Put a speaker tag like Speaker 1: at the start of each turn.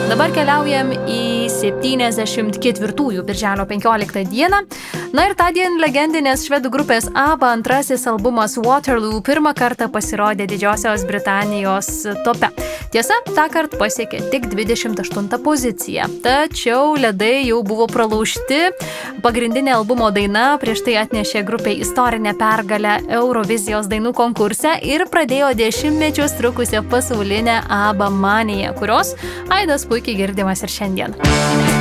Speaker 1: Dabar keliaujam į 74 birželio 15 dieną. Na ir tądien legendinės švedų grupės ABBA antrasis albumas Waterloo pirmą kartą pasirodė Didžiosios Britanijos tope. Tiesa, tąkart pasiekė tik 28 poziciją. Tačiau ledai jau buvo pralaužti. Pagrindinė albumo daina prieš tai atnešė grupei istorinę pergalę Eurovizijos dainų konkurse ir pradėjo dešimtmečius trukusią pasaulinę ABBA maniją, kurios aidas puikiai girdimas ir šiandien.